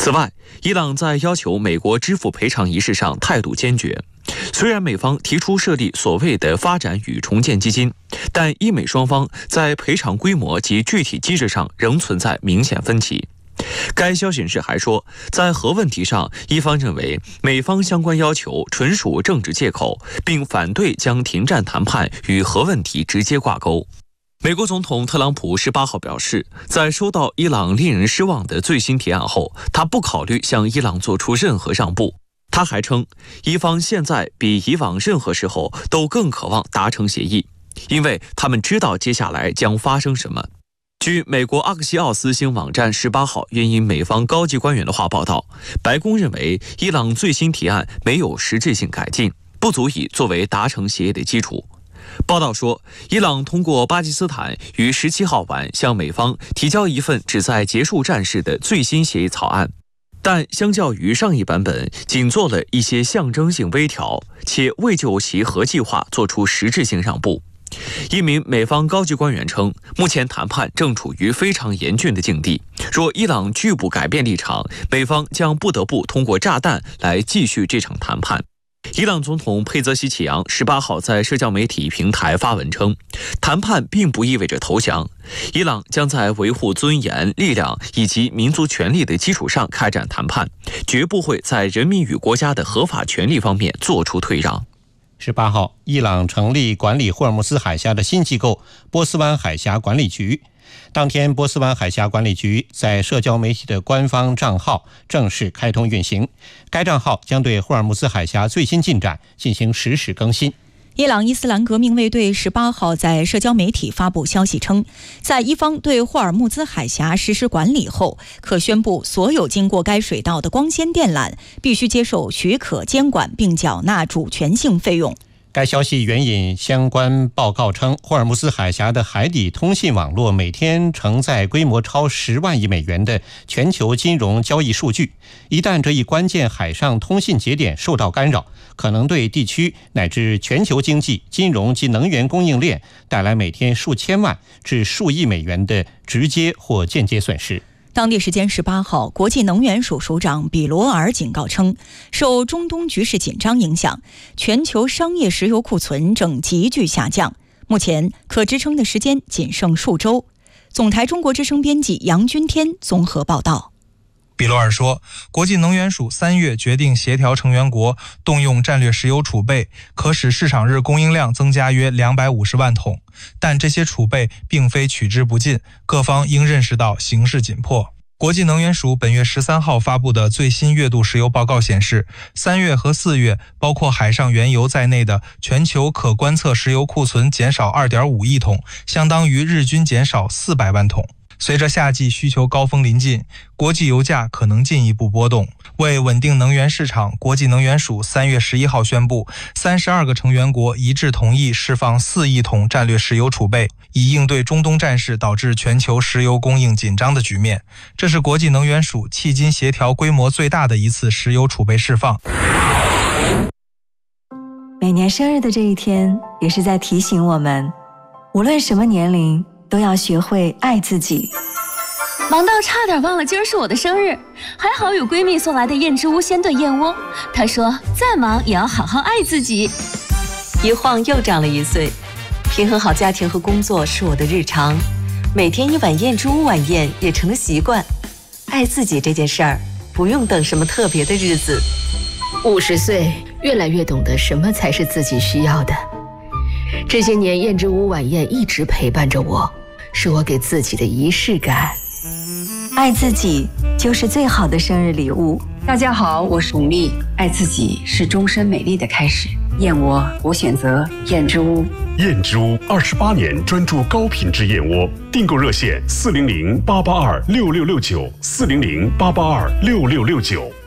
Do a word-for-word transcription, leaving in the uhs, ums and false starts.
此外，伊朗在要求美国支付赔偿一事上态度坚决。虽然美方提出设立所谓的发展与重建基金，但伊美双方在赔偿规模及具体机制上仍存在明显分歧。该消息人士还说，在核问题上，伊方认为美方相关要求纯属政治借口，并反对将停战谈判与核问题直接挂钩。美国总统特朗普十八号表示，在收到伊朗令人失望的最新提案后，他不考虑向伊朗做出任何让步。他还称，伊方现在比以往任何时候都更渴望达成协议，因为他们知道接下来将发生什么。据美国阿克西奥斯星网站十八号援引美方高级官员的话报道，白宫认为伊朗最新提案没有实质性改进，不足以作为达成协议的基础。报道说，伊朗通过巴基斯坦于十七号晚向美方提交一份旨在结束战事的最新协议草案，但相较于上一版本，仅做了一些象征性微调，且未就其核计划做出实质性让步。一名美方高级官员称，目前谈判正处于非常严峻的境地，若伊朗拒不改变立场，美方将不得不通过炸弹来继续这场谈判。伊朗总统佩泽西启扬十八号在社交媒体平台发文称，谈判并不意味着投降，伊朗将在维护尊严、力量以及民族权利的基础上开展谈判，绝不会在人民与国家的合法权利方面做出退让。 十八号，伊朗成立管理霍尔木兹海峡的新机构波斯湾海峡管理局。当天，波斯湾海峡管理局在社交媒体的官方账号正式开通运行，该账号将对霍尔木兹海峡最新进展进行实时更新。 伊朗伊斯兰革命卫队十八号在社交媒体发布消息称，在伊方对霍尔木兹海峡实施管理后，可宣布所有经过该水道的光纤电缆必须接受许可监管并缴纳主权性费用。 该消息援引相关报告称，霍尔木兹海峡的海底通信网络每天承载规模超十万亿美元的全球金融交易数据，一旦这一关键海上通信节点受到干扰，可能对地区乃至全球经济、金融及能源供应链带来每天数千万至数亿美元的直接或间接损失。 当地时间十八号，国际能源署署长比罗尔警告称，受中东局势紧张影响，全球商业石油库存正急剧下降，目前可支撑的时间仅剩数周。总台中国之声编辑杨君天综合报道。 比罗尔说，国际能源署三月决定协调成员国动用战略石油储备，可使市场日供应量增加约两百五十万桶，但这些储备并非取之不尽，各方应认识到形势紧迫。国际能源署本月十三号发布的最新月度石油报告显示，三月和四月包括海上原油在内的全球可观测石油库存减少 二点五亿桶，相当于日均减少四百万桶。随着夏季需求高峰临近，国际油价可能进一步波动。为稳定能源市场，国际能源署三月十一号宣布，三十二个成员国一致同意释放四亿桶战略石油储备，以应对中东战事导致全球石油供应紧张的局面。这是国际能源署迄今协调规模最大的一次石油储备释放。 每年生日的这一天，也是在提醒我们，无论什么年龄，都要学会爱自己。 忙到差点忘了今儿是我的生日，还好有闺蜜送来的燕之屋鲜炖燕窝。她说再忙也要好好爱自己。 一晃又长了一岁，平衡好家庭和工作是我的日常，每天一碗燕之屋晚宴也成了习惯。爱自己这件事儿，不用等什么特别的日子。 五十岁，越来越懂得什么才是自己需要的。这些年，燕之屋晚宴一直陪伴着我，是我给自己的仪式感。 爱自己就是最好的生日礼物。 大家好，我是巩俐。爱自己是终身美丽的开始。燕窝，我选择燕之屋。 燕之屋二十八年专注高品质燕窝，订购热线四零零八八二六六六九四零零八八二六六六九。